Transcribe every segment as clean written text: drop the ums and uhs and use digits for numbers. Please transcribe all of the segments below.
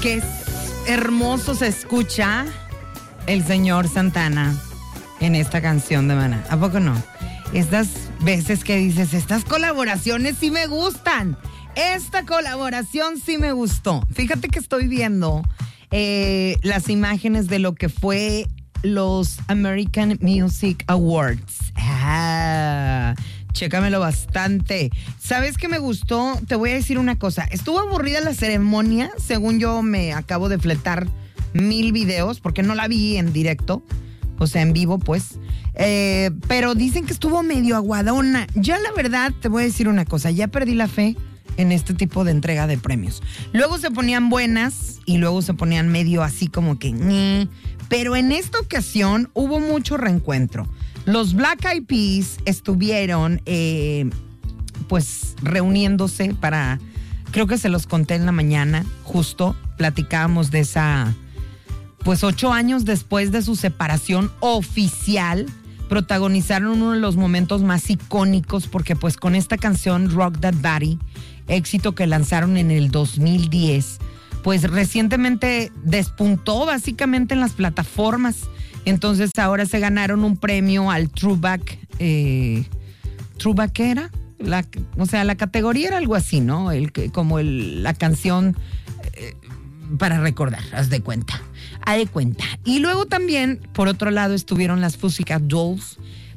Qué hermoso se escucha el señor Santana en esta canción de Maná. ¿A poco no? Estas veces que dices, estas colaboraciones sí me gustan. Esta colaboración sí me gustó. Fíjate que estoy viendo las imágenes de lo que fue los American Music Awards. Chécamelo bastante. ¿Sabes qué me gustó? Te voy a decir una cosa. Estuvo aburrida la ceremonia. Según yo me acabo de fletar 1000 videos porque no la vi en directo. O sea, en vivo, pues. Pero dicen que estuvo medio aguadona. Ya la verdad, te voy a decir una cosa. Ya perdí la fe en este tipo de entrega de premios. Luego se ponían buenas y luego se ponían medio así como que... Pero en esta ocasión hubo mucho reencuentro. Los Black Eyed Peas estuvieron pues reuniéndose para... Creo que se los conté en la mañana, justo platicábamos de esa... Pues 8 años después de su separación oficial, protagonizaron uno de los momentos más icónicos porque pues con esta canción Rock That Body, éxito que lanzaron en el 2010, pues recientemente despuntó básicamente en las plataformas. Entonces ahora se ganaron un premio al Throwback. ¿Throwback qué era? O sea, la categoría era algo así, ¿no? La canción para recordar, haz de cuenta. Y luego también, por otro lado, estuvieron las Pussycat Dolls,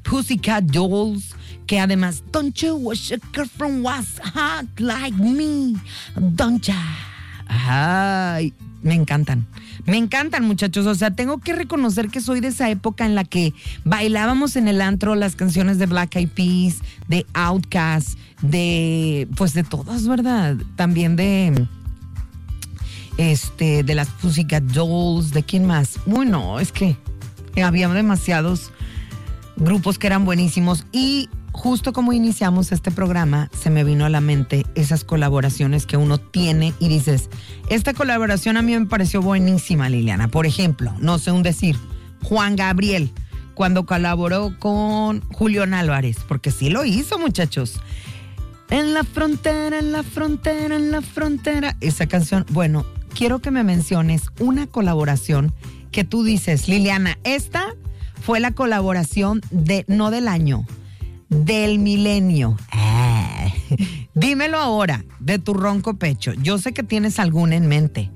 que además, don't you wish a girl from was hot like me, don't ya? Ay, me encantan, muchachos. O sea, tengo que reconocer que soy de esa época en la que bailábamos en el antro las canciones de Black Eyed Peas, de Outkast, pues de todas, ¿verdad? También de las Pussycat Dolls, ¿de quién más? Bueno, es que había demasiados grupos que eran buenísimos y justo como iniciamos este programa, se me vino a la mente esas colaboraciones que uno tiene y dices, esta colaboración a mí me pareció buenísima, Liliana. Por ejemplo, no sé un decir, Juan Gabriel, cuando colaboró con Julián Álvarez, porque sí lo hizo, muchachos. En la frontera, en la frontera, en la frontera. Esa canción, bueno, quiero que me menciones una colaboración que tú dices, Liliana, esta fue la colaboración no del año, del milenio. Dímelo ahora, de tu ronco pecho. Yo sé que tienes alguna en mente.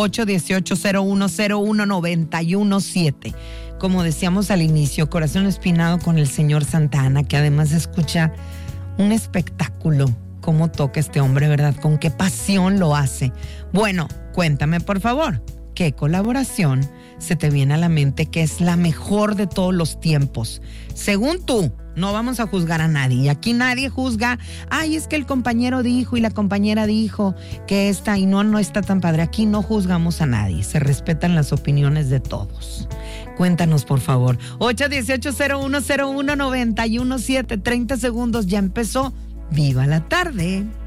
818-0101-917. Como decíamos al inicio, corazón espinado con el señor Santana, que además escucha un espectáculo. Cómo toca este hombre, ¿verdad? Con qué pasión lo hace. Bueno, cuéntame, por favor, ¿qué colaboración se te viene a la mente que es la mejor de todos los tiempos? Según tú, no vamos a juzgar a nadie. Y aquí nadie juzga, ay, es que el compañero dijo y la compañera dijo que esta y no está tan padre. Aquí no juzgamos a nadie. Se respetan las opiniones de todos. Cuéntanos, por favor. 818-0101-917. 30 segundos, ya empezó. ¡Viva la tarde!